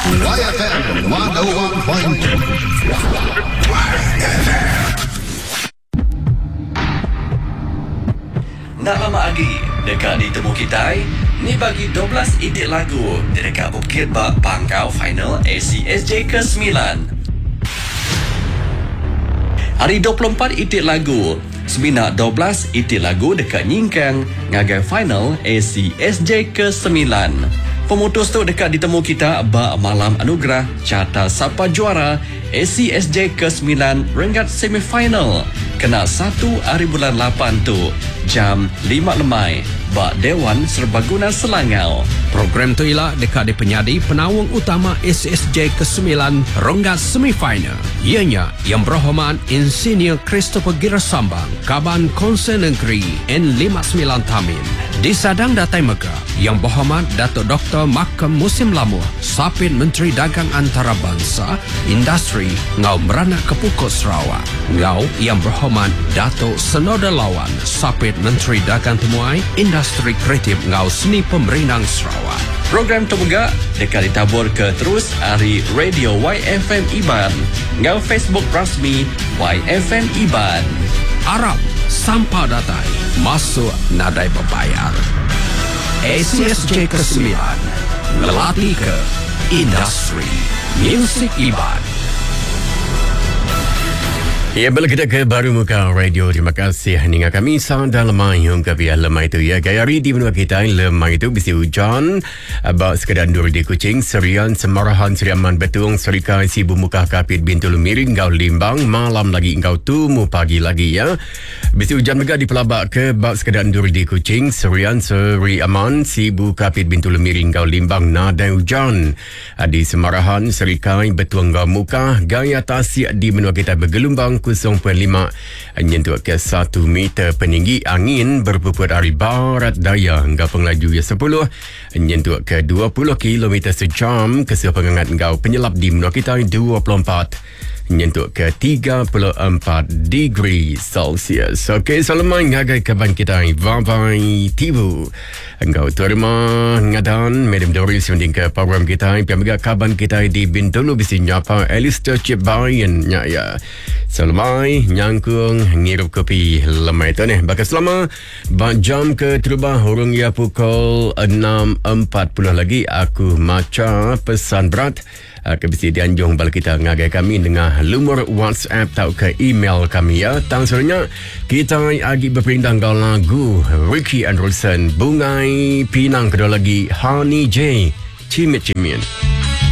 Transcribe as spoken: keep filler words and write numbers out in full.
Y F M one oh one point two. Nak lama lagi dekat di Temu Kita ni bagi dua belas idit lagu di dekat Bukit Bak Pangkau final A C S J ke sembilan. Hari dua puluh empat idit lagu Semina dua belas idit lagu dekat Nyingkang ngagai final A C S J ke sembilan. Pemutus tu dekat ditemu kita bak malam anugerah carta siapa juara A C S J ke sembilan rengat semifinal kena satu hari bulan lapan tu jam lima lemai bak Dewan Serbaguna Selangau. Program tu ialah dekat di penyadi penawang utama A C S J ke sembilan rongga semifinal. Ianya yang berhormat Insinyur Christopher Girasambang, Kaban Konsen Negeri N lima puluh sembilan Tamin. Disadang Datai Mega yang berhormat Datuk Doktor Makam Musim Lamuh, Sapit Menteri Dagang Antarabangsa, Industri Ngau Meranak Kepukut Sarawak. Ngau yang berhormat Datuk Senoda Lawan, Sapit Menteri Dagang Temuai, Industri Kreatif Ngau Seni Pemerintah Sarawak. Program Temuga dekat ditabur ke terus hari Radio Y F M Iban, ngau Facebook rasmi Y F M Iban. Arab sampah datai masuk nadai berbayar. A C S J ke sembilan ngelatih ke industri Music Iban. Ya, bila kita ke baru muka radio, terima kasih hingga kami sadar lemai yang kebiar lemai itu ya. Gaya hari di menua kita lemai itu bisi hujan abak sekadar dur di Kuching, Serian, Semarahan, Seriaman, Betung, Serikai, Sibu Muka Kapit, Bintulu Miring, Ngau Limbang, malam lagi Ngau Tumu pagi lagi ya. Bisi hujan juga di pelabak ke bak sekadar dur di Kuching, Serian, Seriaman, Sibu Kapit, Bintulu Miring, Ngau Limbang, nada hujan. Di Semarahan, Serikai, Betung, Ngau Muka, gaya tasik di menua kita bergelombang kosong perpuluhan lima menyentuh ke satu meter peninggi angin berpuput dari barat daya hingga penglaju ya sepuluh menyentuh ke dua puluh kilometer sejam kesuhu penghangat engkau penyelap di menua kita dua puluh empat menyentuh ke tiga puluh empat degree Celsius. Okey, selamat ngagai kaban kita bye-bye tibu. Engkau terima ngadan Madam Doris yang ke program kita piamega kaban kita di Bintulu bisi nyapa Alistair Cibayan nya ya. Selamat nyangkung ngirup kopi lemai tu ni. Bakal selama bak jam ke terubah hurung ya pukul enam empat puluh lagi aku maca pesan berat ke bisi dianjung bal kita ngagai kami dengan lumur WhatsApp tau ke email kami ya. Tang sebenarnya kita lagi berpindah ke lagu Ricky Anderson Bungai Pinang kedua lagi Honey J Cimit Cimit.